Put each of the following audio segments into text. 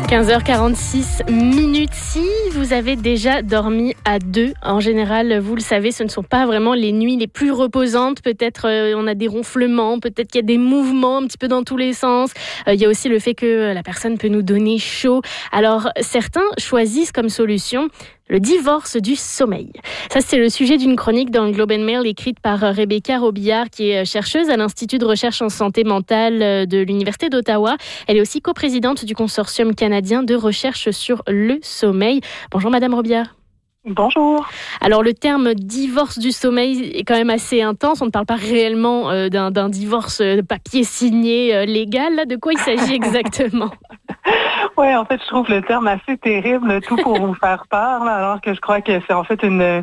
15h46. Si vous avez déjà dormi à deux, en général, vous le savez, ce ne sont pas vraiment les nuits les plus reposantes. Peut-être on a des ronflements, peut-être qu'il y a des mouvements un petit peu dans tous les sens. Il y a aussi le fait que la personne peut nous donner chaud. Alors, certains choisissent comme solution le divorce du sommeil. Ça, c'est le sujet d'une chronique dans le Globe and Mail écrite par Rebecca Robillard, qui est chercheuse à l'Institut de recherche en santé mentale de l'Université d'Ottawa. Elle est aussi coprésidente du Consortium canadien de recherche sur le sommeil. Bonjour Madame Robillard. Bonjour. Alors, le terme divorce du sommeil est quand même assez intense. On ne parle pas réellement d'un divorce papier signé légal. Là, de quoi il s'agit exactement? Oui, en fait, je trouve le terme assez terrible, tout pour vous faire peur, là, alors que je crois que c'est en fait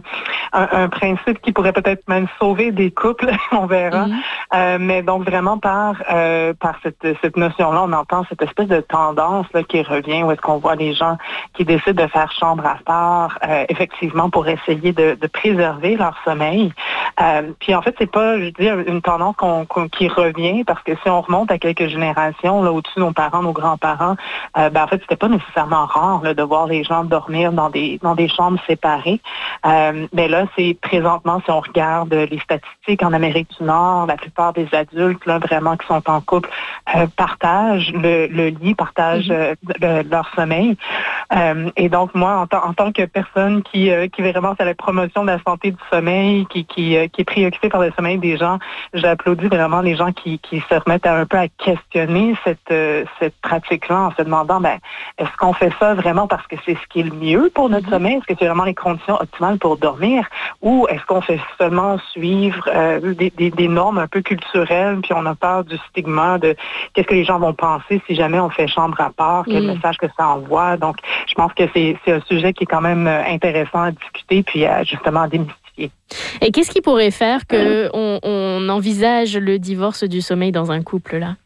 un principe qui pourrait peut-être même sauver des couples, on verra. Mais donc vraiment par cette notion-là, on entend cette espèce de tendance là, qui revient, où est-ce qu'on voit les gens qui décident de faire chambre à part, effectivement pour essayer de préserver leur sommeil. Puis en fait, c'est pas, je dis, une tendance qui revient, parce que si on remonte à quelques générations, là, au-dessus de nos parents, nos grands-parents, en fait, c'était pas nécessairement rare là, de voir les gens dormir dans des chambres séparées. Mais là, c'est présentement, si on regarde les statistiques en Amérique du Nord, la plupart des adultes là, vraiment qui sont en couple partagent le lit, partagent leur sommeil. Et donc, moi, en tant que personne qui vraiment fait la promotion de la santé du sommeil, qui est préoccupée par le sommeil des gens, j'applaudis vraiment les gens qui se remettent un peu à questionner cette pratique-là en se demandant, est-ce qu'on fait ça vraiment parce que c'est ce qui est le mieux pour notre sommeil? Est-ce que c'est vraiment les conditions optimales pour dormir? Ou est-ce qu'on fait seulement suivre des normes un peu culturelles, puis on a peur du stigma de qu'est-ce que les gens vont penser si jamais on fait chambre à part, quel message que ça envoie? Donc, je pense que c'est un sujet qui est quand même intéressant à discuter, puis justement à démystifier. Et qu'est-ce qui pourrait faire qu'on envisage le divorce du sommeil dans un couple, là?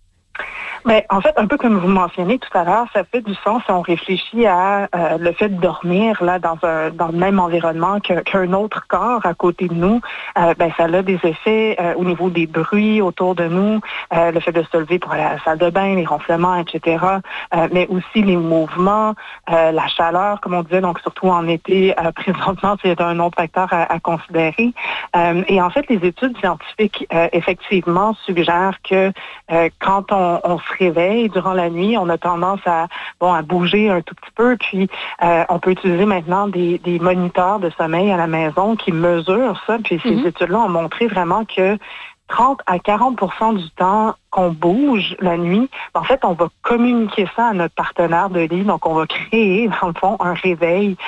Mais en fait, un peu comme vous mentionnez tout à l'heure, ça fait du sens si on réfléchit à le fait de dormir là dans le même environnement qu'un autre corps à côté de nous. Ça a des effets au niveau des bruits autour de nous, le fait de se lever pour aller à la salle de bain, les ronflements, etc. Mais aussi les mouvements, la chaleur, comme on disait, donc surtout en été, présentement, c'est un autre facteur à considérer. Et en fait, les études scientifiques, effectivement, suggèrent que quand on se réveille durant la nuit, on a tendance à bouger un tout petit peu, puis on peut utiliser maintenant des moniteurs de sommeil à la maison qui mesurent ça, puis ces études-là ont montré vraiment que 30 à 40% du temps qu'on bouge la nuit, en fait, on va communiquer ça à notre partenaire de lit. Donc, on va créer, dans le fond, un réveil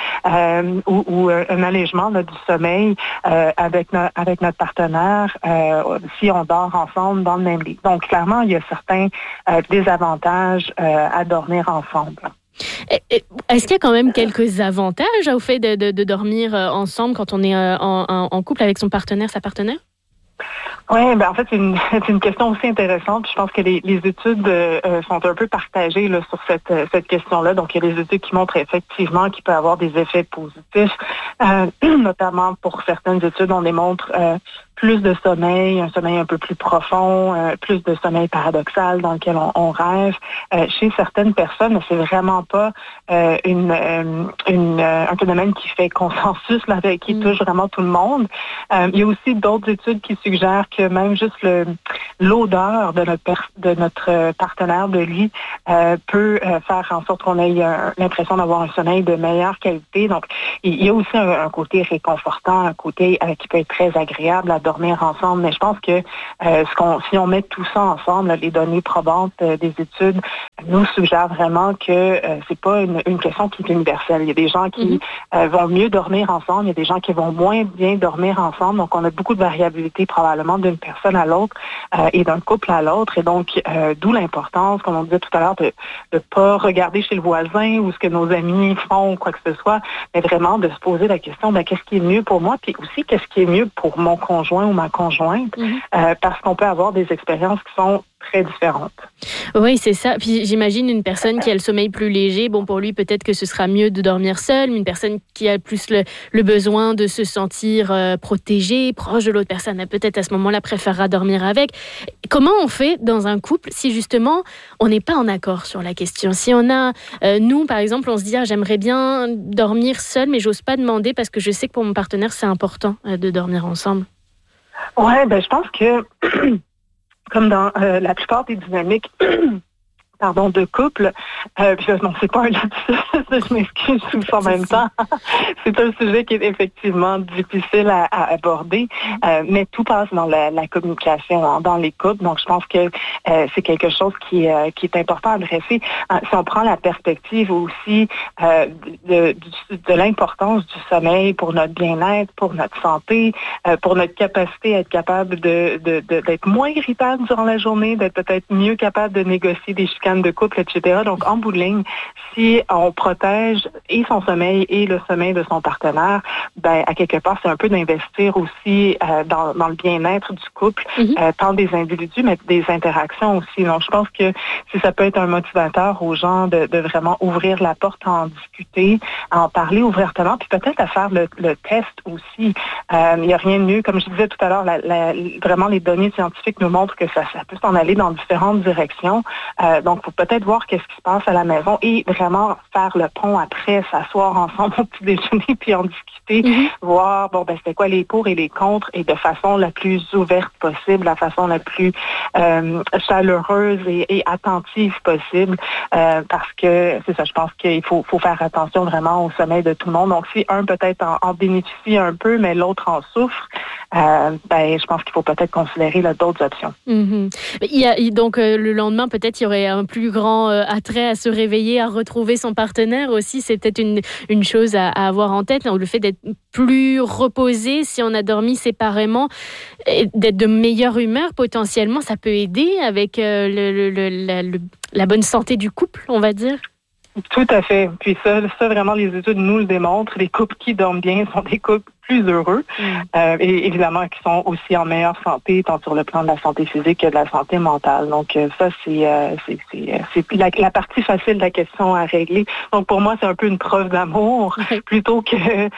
ou un allègement là, du sommeil avec notre partenaire si on dort ensemble dans le même lit. Donc, clairement, il y a certains désavantages à dormir ensemble. Est-ce qu'il y a quand même quelques avantages au fait de dormir ensemble quand on est en couple avec son partenaire, sa partenaire? Oui, en fait, c'est une question aussi intéressante. Je pense que les études sont un peu partagées là, sur cette question-là. Donc, il y a des études qui montrent effectivement qu'il peut y avoir des effets positifs, notamment pour certaines études, on démontre plus de sommeil, un sommeil un peu plus profond, plus de sommeil paradoxal dans lequel on rêve. Chez certaines personnes, c'est vraiment pas un phénomène qui fait consensus, là, qui touche vraiment tout le monde. Il y a aussi d'autres études qui suggèrent que même juste l'odeur de notre partenaire de lit peut faire en sorte qu'on ait l'impression d'avoir un sommeil de meilleure qualité. Donc, il y a aussi un côté réconfortant, un côté qui peut être très agréable à dormir ensemble. Mais je pense que si on met tout ça ensemble, les données probantes des études nous suggèrent vraiment que c'est pas une question qui est universelle. Il y a des gens qui vont mieux dormir ensemble, il y a des gens qui vont moins bien dormir ensemble. Donc, on a beaucoup de variabilité probablement d'une personne à l'autre et d'un couple à l'autre. Et donc, d'où l'importance, comme on disait tout à l'heure, de ne pas regarder chez le voisin ou ce que nos amis font ou quoi que ce soit, mais vraiment de se poser la question, qu'est-ce qui est mieux pour moi, puis aussi qu'est-ce qui est mieux pour mon conjoint. conjoint ou ma conjointe, parce qu'on peut avoir des expériences qui sont très différentes. Oui, c'est ça. Puis j'imagine une personne qui a le sommeil plus léger, bon, pour lui, peut-être que ce sera mieux de dormir seul, mais une personne qui a plus le besoin de se sentir protégée, proche de l'autre personne, peut-être à ce moment-là préférera dormir avec. Comment on fait dans un couple si justement on n'est pas en accord sur la question? Si on a, nous par exemple, on se dit j'aimerais bien dormir seul, mais j'ose pas demander parce que je sais que pour mon partenaire c'est important de dormir ensemble. Ouais, je pense que comme dans la plupart des dynamiques de couple, non, c'est pas un lapsus, je m'excuse tous en même temps. C'est un sujet qui est effectivement difficile à aborder, mais tout passe dans la communication, dans les couples. Donc, je pense que c'est quelque chose qui est important à adresser. Si on prend la perspective aussi de l'importance du sommeil pour notre bien-être, pour notre santé, pour notre capacité à être capable d'être moins irritable durant la journée, d'être peut-être mieux capable de négocier des chicanes de couple, etc. Donc, en bout de ligne, si on protège et son sommeil et le sommeil de son partenaire, à quelque part, c'est un peu d'investir aussi dans le bien-être du couple, tant des individus, mais des interactions aussi. Donc, je pense que si ça peut être un motivateur aux gens de vraiment ouvrir la porte à en discuter, à en parler ouvertement, puis peut-être à faire le test aussi. Il n'y a rien de mieux. Comme je disais tout à l'heure, vraiment, les données scientifiques nous montrent que ça peut s'en aller dans différentes directions. Donc, faut peut-être voir qu'est-ce qui se passe à la maison et vraiment faire le pont après, s'asseoir ensemble au petit déjeuner puis en discuter, voir, c'était quoi les pour et les contre et de façon la plus ouverte possible, la façon la plus chaleureuse et attentive possible, parce que c'est ça, je pense qu'il faut faire attention vraiment au sommeil de tout le monde. Donc, si un peut-être en bénéficie un peu, mais l'autre en souffre, je pense qu'il faut peut-être considérer d'autres options. Donc, le lendemain, peut-être, il y aurait un plus grand attrait à se réveiller, à retrouver son partenaire aussi. C'est peut-être une chose à avoir en tête. Le fait d'être plus reposé, si on a dormi séparément, et d'être de meilleure humeur, potentiellement, ça peut aider avec la bonne santé du couple, on va dire. Tout à fait. Puis ça, vraiment, les études nous le démontrent. Les couples qui dorment bien sont des couples plus heureux et évidemment qui sont aussi en meilleure santé, tant sur le plan de la santé physique que de la santé mentale. Donc ça, c'est la partie facile de la question à régler. Donc pour moi, c'est un peu une preuve d'amour plutôt que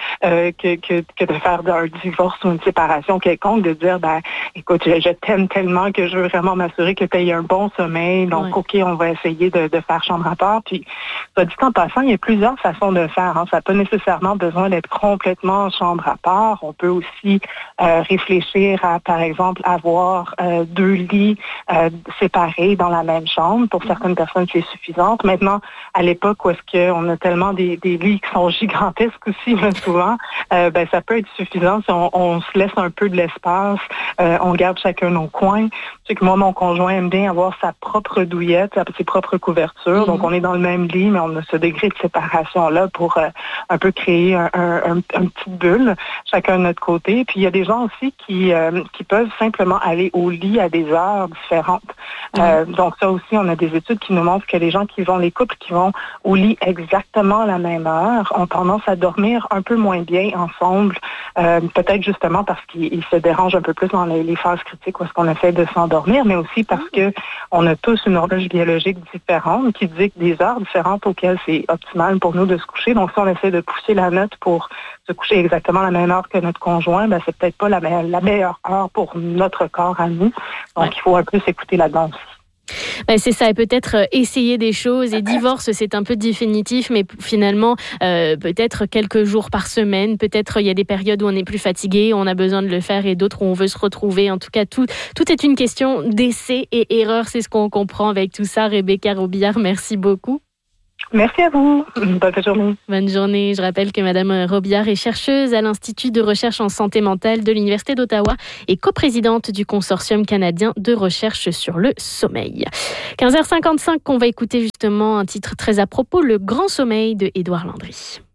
de faire un divorce ou une séparation quelconque, de dire, écoute, je t'aime tellement que je veux vraiment m'assurer que tu aies un bon sommeil. Donc, OK, on va essayer de faire chambre à part. Puis, soit dit en passant, il y a plusieurs façons de faire. Ça n'a pas nécessairement besoin d'être complètement en chambre à part. On peut aussi réfléchir à, par exemple, avoir 2 lits séparés dans la même chambre. Pour certaines personnes, c'est suffisante. Maintenant, à l'époque où est-ce qu'on a tellement des lits qui sont gigantesques aussi, souvent, ça peut être suffisant si on se laisse un peu de l'espace, on garde chacun nos coins. Je sais que moi, mon conjoint aime bien avoir sa propre douillette, ses propres couvertures. Donc, on est dans le même lit, mais on a ce degré de séparation-là pour un peu créer un petite bulle, chacun de notre côté. Puis, il y a des gens aussi qui peuvent simplement aller au lit à des heures différentes. Donc, ça aussi, on a des études qui nous montrent que les couples qui vont au lit exactement à la même heure ont tendance à dormir un peu moins bien ensemble, peut-être justement parce qu'ils se dérangent un peu plus dans les phases critiques où est-ce qu'on essaie de s'endormir, mais aussi parce que on a tous une horloge biologique différente qui dit que des heures différentes auxquelles c'est optimal pour nous de se coucher. Donc, si on essaie de pousser la note pour se coucher exactement à la même heure que notre conjoint, c'est peut-être pas la meilleure heure pour notre corps à nous. Donc, il faut un peu s'écouter là-dedans aussi. C'est ça, et peut-être essayer des choses. Et divorce, c'est un peu définitif, mais finalement, peut-être quelques jours par semaine. Peut-être il y a des périodes où on est plus fatigué, on a besoin de le faire, et d'autres où on veut se retrouver. En tout cas, tout est une question d'essai et erreur. C'est ce qu'on comprend avec tout ça. Rebecca Robillard, merci beaucoup. Merci à vous. Bonne journée. Bonne journée. Je rappelle que Madame Robillard est chercheuse à l'Institut de recherche en santé mentale de l'Université d'Ottawa et coprésidente du Consortium canadien de recherche sur le sommeil. 15h55, on va écouter justement un titre très à propos, Le Grand Sommeil de Édouard Landry.